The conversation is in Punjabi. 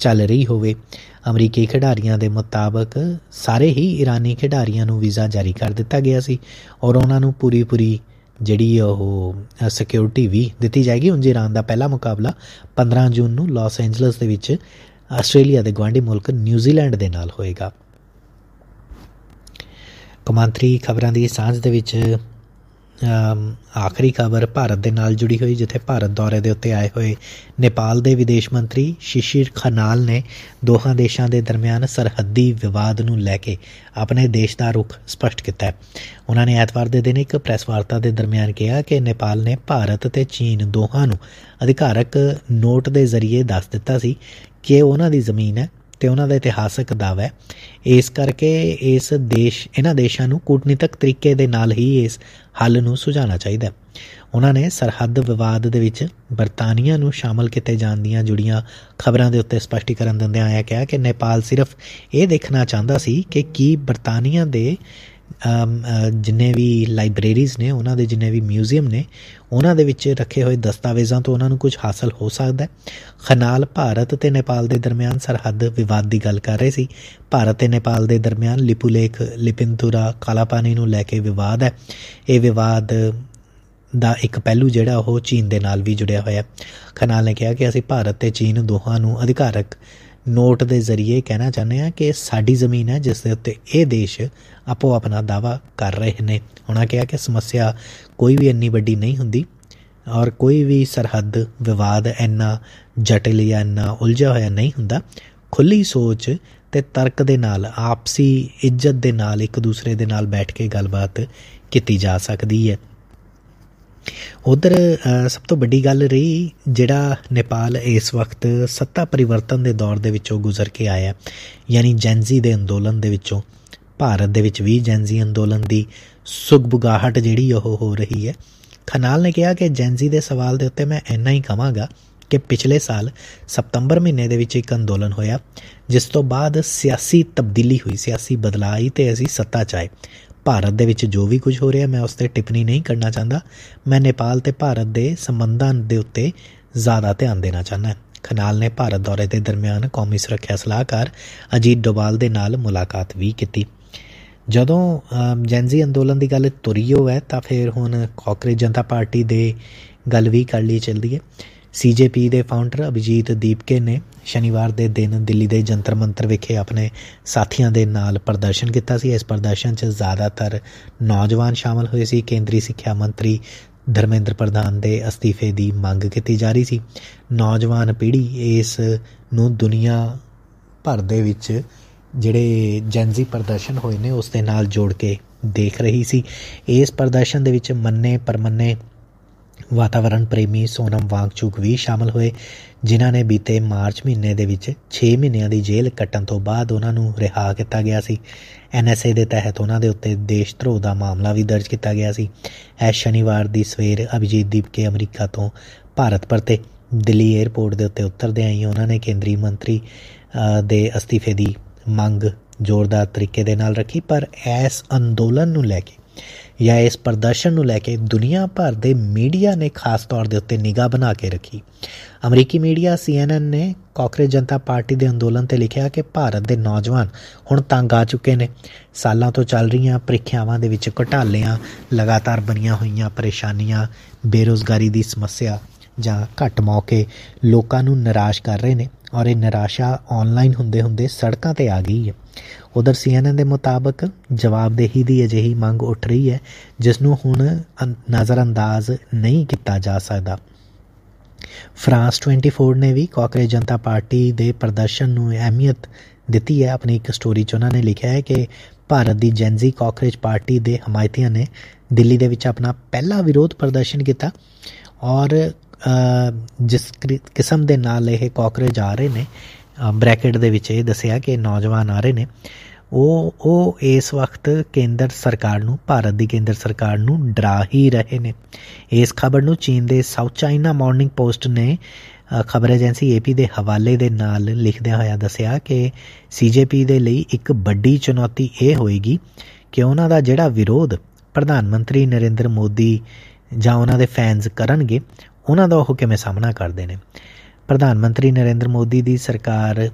ਚੱਲ ਰਹੀ ਹੋਵੇ। ਅਮਰੀਕੀ ਖਿਡਾਰੀਆਂ ਦੇ ਮੁਤਾਬਕ ਸਾਰੇ ਹੀ ਈਰਾਨੀ ਖਿਡਾਰੀਆਂ ਨੂੰ ਵੀਜ਼ਾ ਜਾਰੀ ਕਰ ਦਿੱਤਾ ਗਿਆ ਸੀ ਔਰ ਉਹਨਾਂ ਨੂੰ ਪੂਰੀ ਜਿਹੜੀ ਉਹ ਸਿਕਿਉਰਿਟੀ ਵੀ ਦਿੱਤੀ ਜਾਏਗੀ। ਉਂਝ ਈਰਾਨ ਦਾ ਪਹਿਲਾ ਮੁਕਾਬਲਾ 15 ਜੂਨ ਨੂੰ ਲਾਸ ਐਂਜਲਸ ਦੇ ਵਿੱਚ ਆਸਟ੍ਰੇਲੀਆ ਦੇ ਗੁਆਂਢੀ ਮੁਲਕ ਨਿਊਜ਼ੀਲੈਂਡ ਦੇ ਨਾਲ ਹੋਏਗਾ। ਕੌਮਾਂਤਰੀ ਖਬਰਾਂ ਦੀ ਸਾਂਝ ਦੇ ਵਿੱਚ ਆਖਰੀ ਖਬਰ ਭਾਰਤ ਦੇ ਨਾਲ ਜੁੜੀ ਹੋਈ, ਜਿੱਥੇ ਭਾਰਤ ਦੌਰੇ ਦੇ ਉੱਤੇ ਆਏ ਹੋਏ ਨੇਪਾਲ ਦੇ ਵਿਦੇਸ਼ ਮੰਤਰੀ ਸ਼ਿਸ਼ਿਰ ਖਨਾਲ ਨੇ ਦੋਹਾਂ ਦੇਸ਼ਾਂ ਦੇ ਦਰਮਿਆਨ ਸਰਹੱਦੀ ਵਿਵਾਦ ਨੂੰ ਲੈ ਕੇ ਆਪਣੇ ਦੇਸ਼ ਦਾ ਰੁਖ ਸਪਸ਼ਟ ਕੀਤਾ ਹੈ। ਉਹਨਾਂ ਨੇ ਐਤਵਾਰ ਦੇ ਦਿਨ ਇੱਕ ਪ੍ਰੈਸ ਵਾਰਤਾ ਦੇ ਦਰਮਿਆਨ ਕਿਹਾ ਕਿ ਨੇਪਾਲ ਨੇ ਭਾਰਤ ਅਤੇ ਚੀਨ ਦੋਹਾਂ ਨੂੰ ਅਧਿਕਾਰਕ ਨੋਟ ਦੇ ਜ਼ਰੀਏ ਦੱਸ ਦਿੱਤਾ ਸੀ ਕਿ ਉਹਨਾਂ ਦੀ ਜ਼ਮੀਨ ਹੈ ਅਤੇ ਉਹਨਾਂ ਦਾ ਇਤਿਹਾਸਕ ਦਾਅਵਾ ਹੈ। ਇਸ ਕਰਕੇ ਇਹਨਾਂ ਦੇਸ਼ਾਂ ਨੂੰ ਕੂਟਨੀਤਕ ਤਰੀਕੇ ਦੇ ਨਾਲ ਹੀ ਇਸ ਹੱਲ ਨੂੰ ਸੁਲਝਾਉਣਾ ਚਾਹੀਦਾ। ਉਹਨਾਂ ਨੇ ਸਰਹੱਦ ਵਿਵਾਦ ਦੇ ਵਿੱਚ ਬਰਤਾਨੀਆ ਨੂੰ ਸ਼ਾਮਲ ਕੀਤੇ ਜਾਣ ਦੀਆਂ ਜੁੜੀਆਂ ਖਬਰਾਂ ਦੇ ਉੱਤੇ ਸਪਸ਼ਟੀਕਰਨ ਦਿੰਦਿਆਂ ਆਇਆ ਕਿਹਾ ਕਿ ਨੇਪਾਲ ਸਿਰਫ ਇਹ ਦੇਖਣਾ ਚਾਹੁੰਦਾ ਸੀ ਕਿ ਕੀ ਬਰਤਾਨੀਆ ਦੇ ਜਿੰਨੇ ਵੀ ਲਾਇਬ੍ਰੇਰੀਜ਼ ਨੇ, ਉਹਨਾਂ ਦੇ ਜਿੰਨੇ ਵੀ ਮਿਊਜ਼ੀਅਮ ਨੇ, ਉਹਨਾਂ ਦੇ ਵਿੱਚ ਰੱਖੇ ਹੋਏ ਦਸਤਾਵੇਜ਼ਾਂ ਤੋਂ ਉਹਨਾਂ ਨੂੰ ਕੁਝ ਹਾਸਲ ਹੋ ਸਕਦਾ। ਖਨਾਲ ਭਾਰਤ ਅਤੇ ਨੇਪਾਲ ਦੇ ਦਰਮਿਆਨ ਸਰਹੱਦ ਵਿਵਾਦ ਦੀ ਗੱਲ ਕਰ ਰਹੇ ਸੀ। ਭਾਰਤ ਅਤੇ ਨੇਪਾਲ ਦੇ ਦਰਮਿਆਨ ਲਿਪੂਲੇਖ, ਲਿਪਿੰਤੁਰਾ, ਕਾਲਾ ਪਾਣੀ ਨੂੰ ਲੈ ਕੇ ਵਿਵਾਦ ਹੈ। ਇਹ ਵਿਵਾਦ ਦਾ ਇੱਕ ਪਹਿਲੂ ਜਿਹੜਾ ਉਹ ਚੀਨ ਦੇ ਨਾਲ ਵੀ ਜੁੜਿਆ ਹੋਇਆ। ਖਨਾਲ ਨੇ ਕਿਹਾ ਕਿ ਅਸੀਂ ਭਾਰਤ ਅਤੇ ਚੀਨ ਦੋਹਾਂ ਨੂੰ ਅਧਿਕਾਰਕ ਨੋਟ ਦੇ ਜ਼ਰੀਏ ਕਹਿਣਾ ਚਾਹੁੰਦੇ ਹਾਂ ਕਿ ਸਾਡੀ ਜ਼ਮੀਨ ਹੈ ਜਿਸ ਦੇ ਉੱਤੇ ਇਹ ਦੇਸ਼ ਆਪੋ ਆਪਣਾ ਦਾਅਵਾ ਕਰ ਰਹੇ ਨੇ। ਉਹਨਾਂ ਕਿਹਾ ਕਿ ਸਮੱਸਿਆ ਕੋਈ ਵੀ ਇੰਨੀ ਵੱਡੀ ਨਹੀਂ ਹੁੰਦੀ ਔਰ ਕੋਈ ਵੀ ਸਰਹੱਦ ਵਿਵਾਦ ਇੰਨਾ ਜਟਿਲ ਜਾਂ ਇੰਨਾ ਉਲਝਿਆ ਹੋਇਆ ਨਹੀਂ ਹੁੰਦਾ। ਖੁੱਲ੍ਹੀ ਸੋਚ ਅਤੇ ਤਰਕ ਦੇ ਨਾਲ, ਆਪਸੀ ਇੱਜ਼ਤ ਦੇ ਨਾਲ ਇੱਕ ਦੂਸਰੇ ਦੇ ਨਾਲ ਬੈਠ ਕੇ ਗੱਲਬਾਤ ਕੀਤੀ ਜਾ ਸਕਦੀ ਹੈ। ਉੱਧਰ ਸਭ ਤੋਂ ਵੱਡੀ ਗੱਲ ਰਹੀ ਜਿਹੜਾ ਨੇਪਾਲ ਇਸ ਵਕਤ ਸੱਤਾ ਪਰਿਵਰਤਨ ਦੇ ਦੌਰ ਦੇ ਵਿੱਚੋਂ ਗੁਜ਼ਰ ਕੇ ਆਇਆ, ਯਾਨੀ ਜੈਨਜ਼ੀ ਦੇ ਅੰਦੋਲਨ ਦੇ ਵਿੱਚੋਂ। ਭਾਰਤ ਦੇ ਵਿੱਚ ਵੀ ਜੈਨਜ਼ੀ ਅੰਦੋਲਨ ਦੀ ਸੁਗਬੁਗਾਹਟ ਜਿਹੜੀ ਉਹ ਹੋ ਰਹੀ ਹੈ। ਖਨਾਲ ਨੇ ਕਿਹਾ ਕਿ ਜੈਨਜ਼ੀ ਦੇ ਸਵਾਲ ਦੇ ਉੱਤੇ ਮੈਂ ਇੰਨਾ ਹੀ ਕਹਾਂਗਾ ਕਿ ਪਿਛਲੇ ਸਾਲ ਸਤੰਬਰ ਮਹੀਨੇ ਦੇ ਵਿੱਚ ਇੱਕ ਅੰਦੋਲਨ ਹੋਇਆ ਜਿਸ ਤੋਂ ਬਾਅਦ ਸਿਆਸੀ ਤਬਦੀਲੀ ਹੋਈ, ਸਿਆਸੀ ਬਦਲਾਅ ਆਈ ਅਤੇ ਅਸੀਂ ਸੱਤਾ 'ਚ ਆਏ। ਭਾਰਤ ਦੇ ਵਿੱਚ ਜੋ ਵੀ ਕੁਝ ਹੋ ਰਿਹਾ ਮੈਂ ਉਸ 'ਤੇ ਟਿੱਪਣੀ ਨਹੀਂ ਕਰਨਾ ਚਾਹੁੰਦਾ। ਮੈਂ ਨੇਪਾਲ ਅਤੇ ਭਾਰਤ ਦੇ ਸੰਬੰਧਾਂ ਦੇ ਉੱਤੇ ਜ਼ਿਆਦਾ ਧਿਆਨ ਦੇਣਾ ਚਾਹੁੰਦਾ। ਖਨਾਲ ਨੇ ਭਾਰਤ ਦੌਰੇ ਦੇ ਦਰਮਿਆਨ ਕੌਮੀ ਸੁਰੱਖਿਆ ਸਲਾਹਕਾਰ ਅਜੀਤ ਡੋਵਾਲ ਦੇ ਨਾਲ ਮੁਲਾਕਾਤ ਵੀ ਕੀਤੀ। ਜਦੋਂ ਜੈਨਜ਼ੀ ਅੰਦੋਲਨ ਦੀ ਗੱਲ ਤੁਰੀ ਹੈ ਤਾਂ ਫਿਰ ਹੁਣ ਕਾਂਗਰਸ ਜਨਤਾ ਪਾਰਟੀ ਦੇ ਗੱਲ ਵੀ ਕਰ ਲਈ ਚੱਲਦੀ ਹੈ। CJP ਦੇ ਫਾਊਂਡਰ ਅਭਿਜੀਤ ਦੀਪਕੇ ਨੇ ਸ਼ਨੀਵਾਰ ਦੇ ਦਿਨ ਦਿੱਲੀ ਦੇ ਜੰਤਰ ਮੰਤਰ ਵਿਖੇ ਆਪਣੇ ਸਾਥੀਆਂ ਦੇ ਨਾਲ ਪ੍ਰਦਰਸ਼ਨ ਕੀਤਾ ਸੀ। ਇਸ ਪ੍ਰਦਰਸ਼ਨ 'ਚ ਜ਼ਿਆਦਾਤਰ ਨੌਜਵਾਨ ਸ਼ਾਮਲ ਹੋਏ ਸੀ। ਕੇਂਦਰੀ ਸਿੱਖਿਆ ਮੰਤਰੀ ਧਰਮੇਂਦਰ ਪ੍ਰਧਾਨ ਦੇ ਅਸਤੀਫੇ ਦੀ ਮੰਗ ਕੀਤੀ ਜਾ ਰਹੀ ਸੀ। ਨੌਜਵਾਨ ਪੀੜ੍ਹੀ ਇਸ ਨੂੰ ਦੁਨੀਆ ਭਰ ਦੇ ਵਿੱਚ ਜਿਹੜੇ ਜੈਨਜ਼ੀ ਪ੍ਰਦਰਸ਼ਨ ਹੋਏ ਨੇ ਉਸ ਦੇ ਨਾਲ ਜੋੜ ਕੇ ਦੇਖ ਰਹੀ ਸੀ। ਇਸ ਪ੍ਰਦਰਸ਼ਨ ਦੇ ਵਿੱਚ ਮੰਨੇ ਪਰਮੰਨੇ ਵਾਤਾਵਰਣ ਪ੍ਰੇਮੀ ਸੋਨਮ ਵਾਂਗਚੁਕ ਵੀ ਸ਼ਾਮਲ ਹੋਏ, ਜਿਨ੍ਹਾਂ ਨੇ ਬੀਤੇ ਮਾਰਚ ਮਹੀਨੇ ਦੇ ਵਿੱਚ 6 ਮਹੀਨਿਆਂ ਦੀ ਜੇਲ੍ਹ ਕੱਟਣ ਤੋਂ ਬਾਅਦ ਉਹਨਾਂ ਨੂੰ ਰਿਹਾ ਕੀਤਾ ਗਿਆ ਸੀ। NSA ਦੇ ਤਹਿਤ ਉਹਨਾਂ ਦੇ ਉੱਤੇ ਦੇਸ਼ ਧਰੋਹ ਦਾ ਮਾਮਲਾ ਵੀ ਦਰਜ ਕੀਤਾ ਗਿਆ ਸੀ। ਇਸ ਸ਼ਨੀਵਾਰ ਦੀ ਸਵੇਰ ਅਭਿਜੀਤ ਦੀਪਕੇ ਅਮਰੀਕਾ ਤੋਂ ਭਾਰਤ ਪਰਤੇ। ਦਿੱਲੀ ਏਅਰਪੋਰਟ ਦੇ ਉੱਤੇ ਉਤਰਦਿਆਂ ਹੀ ਉਹਨਾਂ ਨੇ ਕੇਂਦਰੀ ਮੰਤਰੀ ਦੇ ਅਸਤੀਫੇ ਦੀ ਮੰਗ ਜ਼ੋਰਦਾਰ ਤਰੀਕੇ ਦੇ ਨਾਲ ਰੱਖੀ। ਪਰ ਇਸ ਅੰਦੋਲਨ ਨੂੰ ਲੈ ਕੇ ਜਾਂ ਇਸ ਪ੍ਰਦਰਸ਼ਨ ਨੂੰ ਲੈ ਕੇ ਦੁਨੀਆ ਭਰ ਦੇ ਮੀਡੀਆ ਨੇ ਖਾਸ ਤੌਰ ਦੇ ਉੱਤੇ ਨਿਗਾਹ ਬਣਾ ਕੇ ਰੱਖੀ। ਅਮਰੀਕੀ ਮੀਡੀਆ CNN ਨੇ ਕਾਂਗਰਸ ਜਨਤਾ ਪਾਰਟੀ ਦੇ ਅੰਦੋਲਨ 'ਤੇ ਲਿਖਿਆ ਕਿ ਭਾਰਤ ਦੇ ਨੌਜਵਾਨ ਹੁਣ ਤੰਗ ਆ ਚੁੱਕੇ ਨੇ। ਸਾਲਾਂ ਤੋਂ ਚੱਲ ਰਹੀਆਂ ਪ੍ਰੀਖਿਆਵਾਂ ਦੇ ਵਿੱਚ ਘੁਟਾਲਿਆਂ, ਲਗਾਤਾਰ ਬਣੀਆਂ ਹੋਈਆਂ ਪਰੇਸ਼ਾਨੀਆਂ, ਬੇਰੁਜ਼ਗਾਰੀ ਦੀ ਸਮੱਸਿਆ ਜਾਂ ਘੱਟ ਮੌਕੇ ਲੋਕਾਂ ਨੂੰ ਨਿਰਾਸ਼ ਕਰ ਰਹੇ ਨੇ ਔਰ ਇਹ ਨਿਰਾਸ਼ਾ ਔਨਲਾਈਨ ਹੁੰਦੇ ਸੜਕਾਂ 'ਤੇ ਆ ਗਈ ਹੈ। ਉਧਰ CNN ਦੇ ਮੁਤਾਬਕ ਜਵਾਬਦੇਹੀ ਦੀ ਅਜਿਹੀ ਮੰਗ ਉੱਠ ਰਹੀ ਹੈ ਜਿਸ ਨੂੰ ਹੁਣ ਨਜ਼ਰਅੰਦਾਜ਼ ਨਹੀਂ ਕੀਤਾ ਜਾ ਸਕਦਾ। ਫਰਾਂਸ 24 ਨੇ ਵੀ ਕਾਂਗਰਸ ਜਨਤਾ ਪਾਰਟੀ ਦੇ ਪ੍ਰਦਰਸ਼ਨ ਨੂੰ ਅਹਿਮੀਅਤ ਦਿੱਤੀ ਹੈ। ਆਪਣੀ ਇੱਕ ਸਟੋਰੀ 'ਚ ਉਹਨਾਂ ਨੇ ਲਿਖਿਆ ਹੈ ਕਿ ਭਾਰਤ ਦੀ ਜੈਨਜ਼ੀ ਕਾਂਗਰਸ ਪਾਰਟੀ ਦੇ ਹਮਾਇਤੀਆਂ ਨੇ ਦਿੱਲੀ ਦੇ ਵਿੱਚ ਆਪਣਾ ਪਹਿਲਾ ਵਿਰੋਧ ਪ੍ਰਦਰਸ਼ਨ ਕੀਤਾ ਔਰ ਜਿਸ ਕਿਸਮ ਦੇ ਨਾਲ ਇਹ ਕਾਂਗਰਸ ਜਾ ਰਹੇ ਨੇ, ਬ੍ਰੈਕਟ ਦੇ ਵਿੱਚ ਇਹ ਦੱਸਿਆ ਕਿ ਨੌਜਵਾਨ ਆ ਰਹੇ ਨੇ, ਉਹ ਇਸ ਵਕਤ ਕੇਂਦਰ ਸਰਕਾਰ ਨੂੰ, ਭਾਰਤ ਦੀ ਕੇਂਦਰ ਸਰਕਾਰ ਨੂੰ ਡਰਾ ਹੀ ਰਹੇ ਨੇ। ਇਸ ਖਬਰ ਨੂੰ ਚੀਨ ਦੇ ਸਾਊਥ ਚਾਈਨਾ ਮਾਰਨਿੰਗ ਪੋਸਟ ਨੇ ਖਬਰ ਏਜੰਸੀ AP ਦੇ ਹਵਾਲੇ ਦੇ ਨਾਲ ਲਿਖਦਿਆਂ ਹੋਇਆ ਦੱਸਿਆ ਕਿ CJP ਦੇ ਲਈ ਇੱਕ ਵੱਡੀ ਚੁਣੌਤੀ ਇਹ ਹੋਏਗੀ ਕਿ ਉਹਨਾਂ ਦਾ ਜਿਹੜਾ ਵਿਰੋਧ ਪ੍ਰਧਾਨ ਮੰਤਰੀ ਨਰਿੰਦਰ ਮੋਦੀ ਜਾਂ ਉਹਨਾਂ ਦੇ ਫੈਨਸ ਕਰਨਗੇ, ਉਹਨਾਂ ਦਾ ਉਹ ਕਿਵੇਂ ਸਾਹਮਣਾ ਕਰਦੇ ਨੇ। ਪ੍ਰਧਾਨ ਮੰਤਰੀ ਨਰਿੰਦਰ ਮੋਦੀ ਦੀ ਸਰਕਾਰ